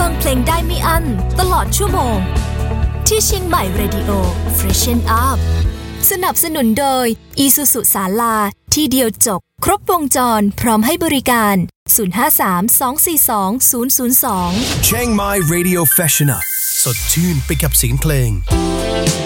ฟังเพลงได้ไม่อั้นตลอดชั่วโมงที่เชียงใหม่ Radio Freshen Up สนับสนุนโดย Isuzu ศาลาที่เดียวจบครบวงจรพร้อมให้บริการ053-242-002 Chiang Mai Radio Freshen Up สดชื่นไปกับเสียงเพลง